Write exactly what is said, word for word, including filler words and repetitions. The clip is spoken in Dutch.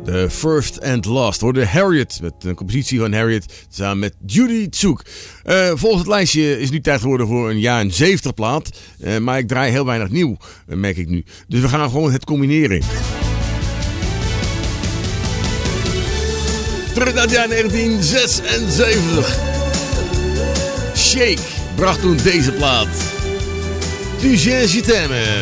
The First and Last. Hoorde Harriet, met een compositie van Harriet samen met Judy Tsoek. Uh, volgens het lijstje is het nu tijd geworden voor een jaren zeventig plaat. Uh, maar ik draai heel weinig nieuw, uh, merk ik nu. Dus we gaan gewoon het combineren. Terug naar het jaar negentien zesenzeventig. Shake bracht toen deze plaat. Tu sais, je t'aime.